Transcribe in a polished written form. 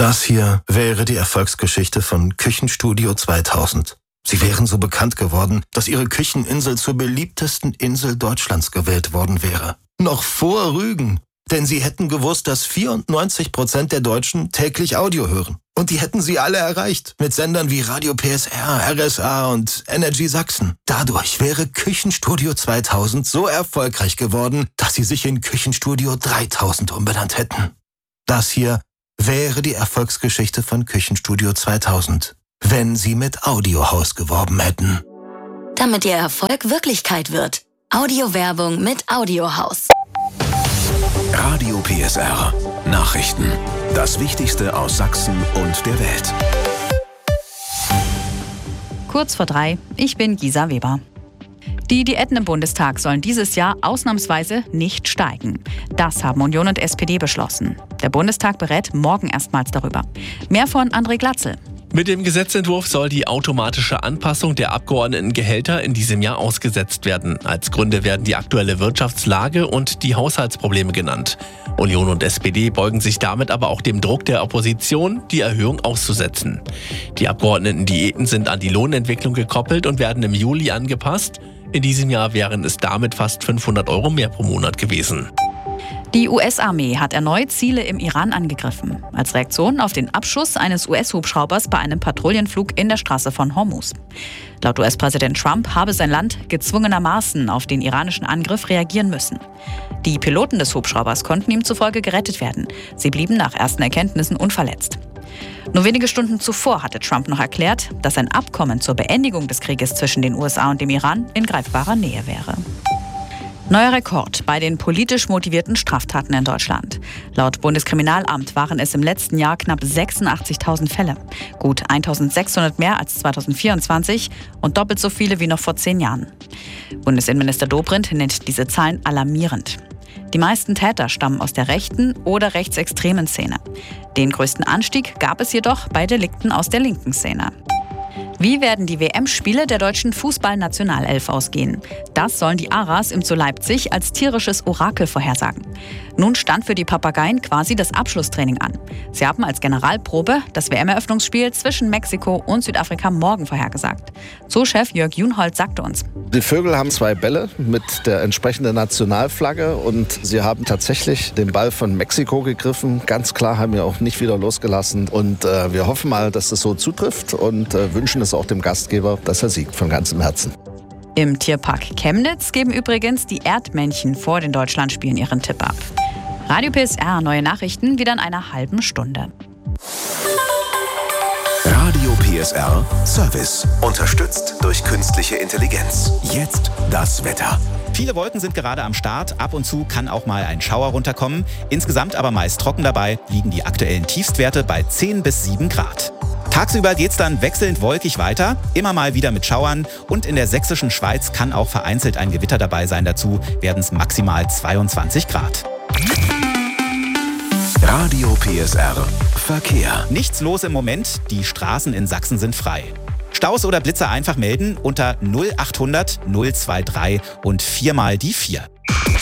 Das hier wäre die Erfolgsgeschichte von Küchenstudio 2000. Sie wären so bekannt geworden, dass ihre Kücheninsel zur beliebtesten Insel Deutschlands gewählt worden wäre. Noch vor Rügen. Denn sie hätten gewusst, dass 94% der Deutschen täglich Audio hören. Und die hätten sie alle erreicht. Mit Sendern wie Radio PSR, RSA und Energy Sachsen. Dadurch wäre Küchenstudio 2000 so erfolgreich geworden, dass sie sich in Küchenstudio 3000 umbenannt hätten. Das hier wäre die Erfolgsgeschichte von Küchenstudio 2000, wenn sie mit Audiohaus geworben hätten. Damit ihr Erfolg Wirklichkeit wird. Audiowerbung mit Audiohaus. Radio PSR. Nachrichten. Das Wichtigste aus Sachsen und der Welt. Kurz vor 3, ich bin Gisa Weber. Die Diäten im Bundestag sollen dieses Jahr ausnahmsweise nicht steigen. Das haben Union und SPD beschlossen. Der Bundestag berät morgen erstmals darüber. Mehr von André Glatzel. Mit dem Gesetzentwurf soll die automatische Anpassung der Abgeordnetengehälter in diesem Jahr ausgesetzt werden. Als Gründe werden die aktuelle Wirtschaftslage und die Haushaltsprobleme genannt. Union und SPD beugen sich damit aber auch dem Druck der Opposition, die Erhöhung auszusetzen. Die Abgeordnetendiäten sind an die Lohnentwicklung gekoppelt und werden im Juli angepasst. In diesem Jahr wären es damit fast 500 € mehr pro Monat gewesen. Die US-Armee hat erneut Ziele im Iran angegriffen, als Reaktion auf den Abschuss eines US-Hubschraubers bei einem Patrouillenflug in der Straße von Hormuz. Laut US-Präsident Trump habe sein Land gezwungenermaßen auf den iranischen Angriff reagieren müssen. Die Piloten des Hubschraubers konnten ihm zufolge gerettet werden. Sie blieben nach ersten Erkenntnissen unverletzt. Nur wenige Stunden zuvor hatte Trump noch erklärt, dass ein Abkommen zur Beendigung des Krieges zwischen den USA und dem Iran in greifbarer Nähe wäre. Neuer Rekord bei den politisch motivierten Straftaten in Deutschland. Laut Bundeskriminalamt waren es im letzten Jahr knapp 86.000 Fälle. Gut 1.600 mehr als 2024 und doppelt so viele wie noch vor 10 Jahren. Bundesinnenminister Dobrindt nennt diese Zahlen alarmierend. Die meisten Täter stammen aus der rechten oder rechtsextremen Szene. Den größten Anstieg gab es jedoch bei Delikten aus der linken Szene. Wie werden die WM-Spiele der deutschen Fußballnationalelf ausgehen? Das sollen die Aras im Zoo Leipzig als tierisches Orakel vorhersagen. Nun stand für die Papageien quasi das Abschlusstraining an. Sie haben als Generalprobe das WM-Eröffnungsspiel zwischen Mexiko und Südafrika morgen vorhergesagt. Zoo-Chef Jörg Junhold sagte uns: Die Vögel haben 2 Bälle mit der entsprechenden Nationalflagge und sie haben tatsächlich den Ball von Mexiko gegriffen. Ganz klar, haben wir auch nicht wieder losgelassen und wir hoffen mal, dass es so zutrifft und wünschen es auch dem Gastgeber, dass er siegt von ganzem Herzen. Im Tierpark Chemnitz geben übrigens die Erdmännchen vor den Deutschlandspielen ihren Tipp ab. Radio PSR, neue Nachrichten wieder in einer halben Stunde. Radio PSR Service. Unterstützt durch künstliche Intelligenz. Jetzt das Wetter. Viele Wolken sind gerade am Start. Ab und zu kann auch mal ein Schauer runterkommen. Insgesamt aber meist trocken dabei, liegen die aktuellen Tiefstwerte bei 10 bis 7 Grad. Tagsüber geht's dann wechselnd wolkig weiter, immer mal wieder mit Schauern und in der sächsischen Schweiz kann auch vereinzelt ein Gewitter dabei sein. Dazu werden es maximal 22 Grad. Radio PSR Verkehr. Nichts los im Moment, die Straßen in Sachsen sind frei. Staus oder Blitzer einfach melden unter 0800 023 und 4 mal die 4.